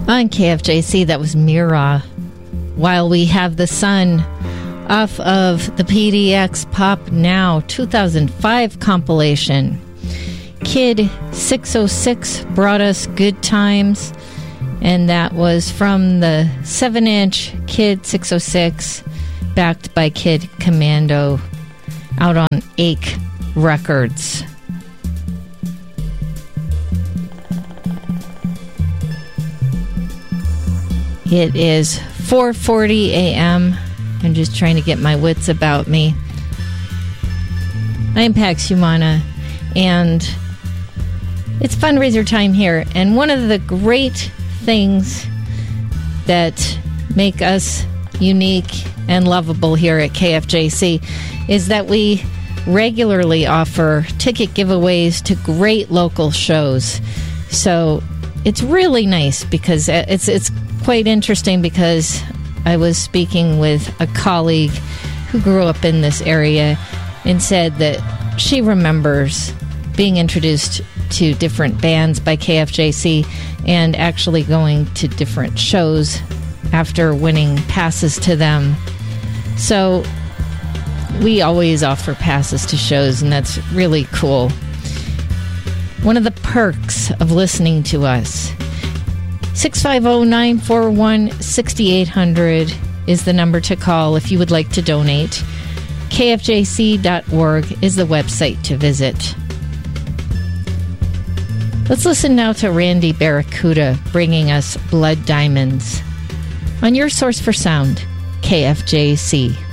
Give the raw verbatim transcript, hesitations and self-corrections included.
On K F J C, that was Mira. While we have the sun off of the P D X Pop Now two thousand five compilation. Kid six oh six brought us Good Times, and that was from the seven inch Kid six oh six, backed by Kid Commando, out on Ache Records. It is four forty a.m. I'm just trying to get my wits about me. I'm Pax Humana, and it's fundraiser time here. And one of the great things that make us unique and lovable here at K F J C is that we regularly offer ticket giveaways to great local shows. So it's really nice because it's it's quite interesting, because I was speaking with a colleague who grew up in this area and said that she remembers being introduced to different bands by K F J C and actually going to different shows after winning passes to them. So we always offer passes to shows, and that's really cool. One of the perks of listening to us, six five zero, nine four one, six eight zero zero is the number to call if you would like to donate. K F J C dot org is the website to visit. Let's listen now to Randy Barracuda bringing us Blood Diamonds on your source for sound, K F J C.